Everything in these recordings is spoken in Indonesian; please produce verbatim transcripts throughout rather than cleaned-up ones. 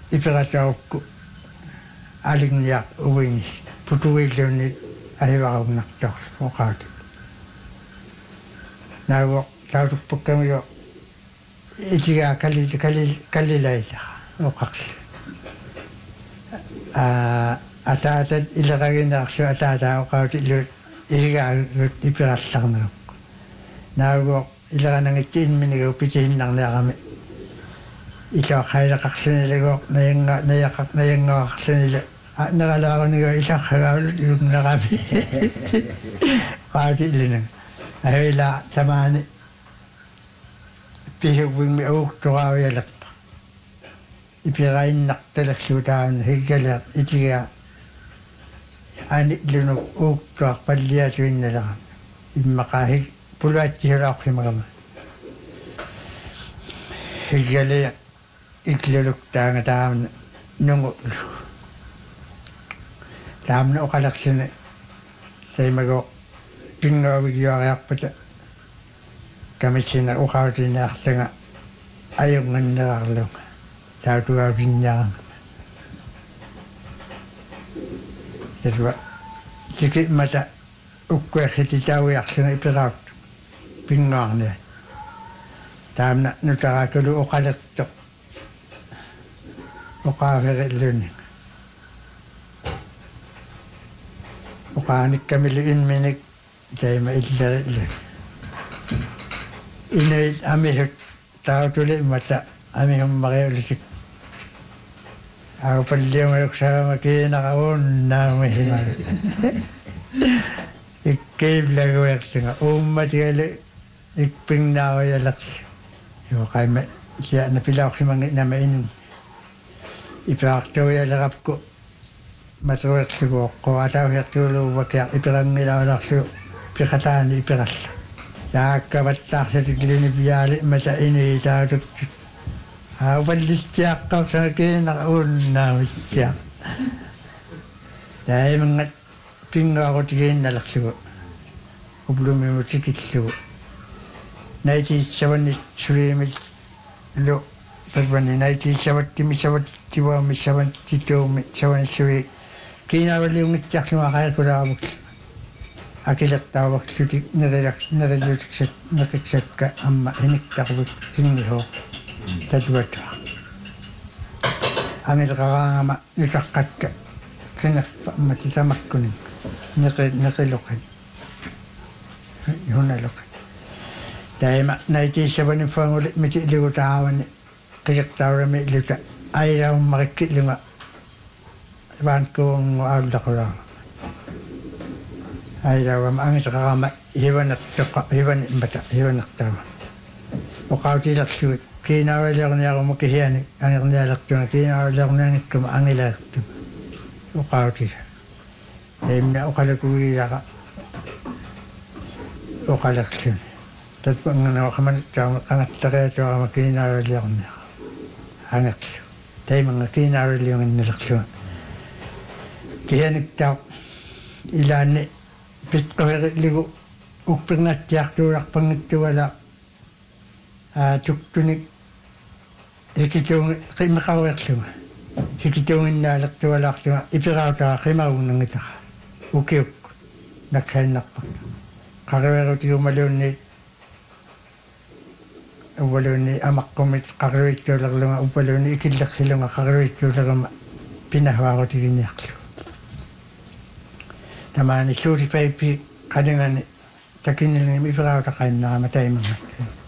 ipirataukku aligniaq uvingist putuilluunni ahivarunnartorlu oqaatu naago tautuppukkamigo itigaa kalli kalli kallilaita oqaqlu a ataatat ilaqaginearsu ataataa oqaatu illu igaagut ipirallarnerukku naago ilaqanangittiin minigu pitihinnarnearami ito qailaqarlunilego nayanga nayaqaq nayangaarlunile naqalaarunigo ilaqagaul yunnerami qaati illinen ahila tamaani pihugwingmi uuktuqaavialerpa ipirainnartalerluutaamna higgaleq itigaa ani lunu uuktuaq palliatuinnalerami immaqaahig puluattihulaaqrimagama higgaleq ikluluk taanga taamna nungullu taamna oqalerluni taimago pingoovigioariarpata kamitsina uqautinaartanga ajungannerarlunga tautugaavinniarama terwa tiki mata ukkuerrititauiarlunga ipiraut pingoarnia taamna nutarakulu oqalerto oqaaferilluni oqaanikkamili inminik taima illerilluni inuit amisut tautuli mata amihummaqiulusik aupalliumaluksaama kiinaqaunnaamihima ikkiivlaguertunga ummatigali ikpingnaaruyalerlu yoqaima tiana pilauqsimangi nama inum ipaartuuyalerapku matuerlugu qoatauhertuuluuvakia ipirangilaulorlu piqataani ipiralla yaakkavattarsatikilini piaali mata ini tautut aupallittiaqqarsanga kiinaqaunnaamitiaq taimangat pingaarutigiinnalerlugu uplumimutiqillugu naitiitsavani suliimil lu pervani naitiitsavattimi savattivaami savanttituumi savansui kiinaavalliungittiarluma qaaqulaavuk akilertaavaqtuti nerilaks nerilutiksat neqiksatka amma hiniktaqvut tinniho tatuata angilqaraangama nutaqqatka kinerpa matitamakkunin neqi neqiloqin yunaloqin taima naitiissavani fanguli miti ilugutaavani qiqtaurami iluta airaummarikkiilunga vaankuungu aulaqulaa airaugama angisaqarama hivanertoqa hivani imbata hivanertaava oqautiilerlugut kiinaaruliarniarumu kisiani angirnialertuna kiinaaruliarniangikkuma angilaertuma oqautila taimna oqalakugiilaqa oqalertuni tatpangana oqamanitsaama qangattariatuarama kiinaaruliarniaqa angerlu taimanga kiinaaruliunginnalerlua kianiktaa ilaanni pitqaverillugu ukpirnattiartuularpangittuala aa tuktunik hikituungi qimmeqaruerluga hikituunginnaalertualaartuga ipirautaa qimarunnangitaqa ukiukku nakhaannarpakta qaruerutigumaluunni uvaluunni amaqqumit qaruittuulerlunga uvaluunni ikillersilunga qaruittuuleruma pinahuarutiginniarlu tamaani suutipaipi qaningani takinnilngimi ipirautaqainnaama taimangak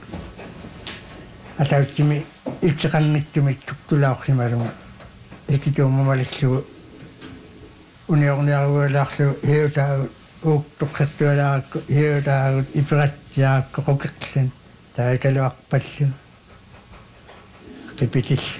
atauttimi ikkiqanngittumik tuktulaorlimalunga ikituummamalillugu uniorniaruulaarlugu hiutaagut uuktuqqertualaaqakku hiutaagut ipirattiaakku qukiqlan taikaluarpallu qipitillu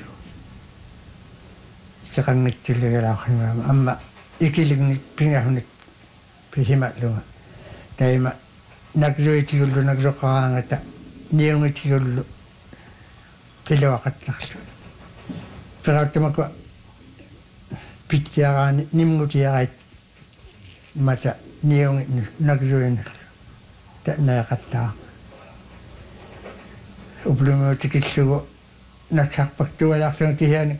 ikkiqanngittullugalaorlimaama amma ikilignik pingahunik pisimalunga taima nakluitigullu nakluqaraangata niungitigullu kiluaqattarlu pirauttamako pittiaraani nimngutiarait mata niungi nakluinullu tanaqattaa uplumuutikillugu naksarpaktualaartuna kihiani